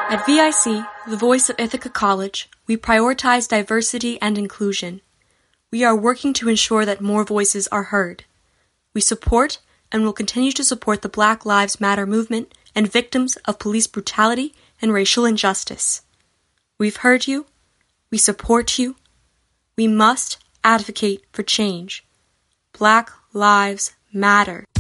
At VIC, the voice of Ithaca College, we prioritize diversity and inclusion. We are working to ensure that more voices are heard. We support and will continue to support the Black Lives Matter movement and victims of police brutality and racial injustice. We've heard you. We support you. We must advocate for change. Black Lives Matter.